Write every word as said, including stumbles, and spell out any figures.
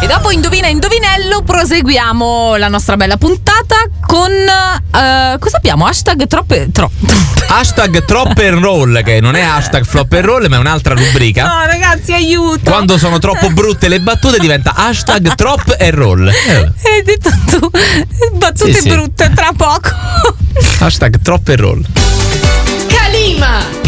E dopo Indovina Indovinello proseguiamo la nostra bella puntata con uh, cosa abbiamo? Hashtag troppe tro- Hashtag troppe and roll, che non è hashtag flop and roll, ma è un'altra rubrica. No ragazzi, aiuto. Quando sono troppo brutte le battute diventa hashtag trop and roll. eh. Hai detto tu battute Sì, sì. brutte tra poco. Hashtag trop and roll. Calima!